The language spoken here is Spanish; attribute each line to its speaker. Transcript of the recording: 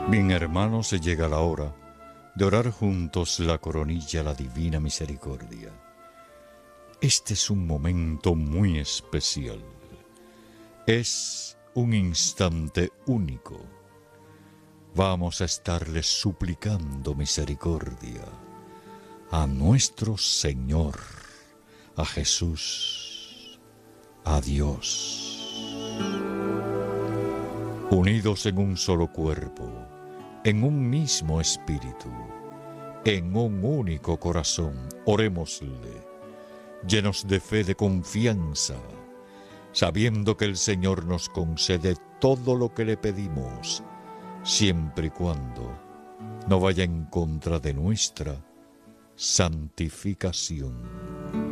Speaker 1: Bien, hermanos, se llega la hora de orar juntos la coronilla a la Divina Misericordia. Este es un momento muy especial. Es un instante único. Vamos a estarle suplicando misericordia a nuestro Señor, a Jesús, a Dios. Unidos en un solo cuerpo, en un mismo espíritu, en un único corazón, orémosle, llenos de fe, de confianza, sabiendo que el Señor nos concede todo lo que le pedimos, siempre y cuando no vaya en contra de nuestra santificación.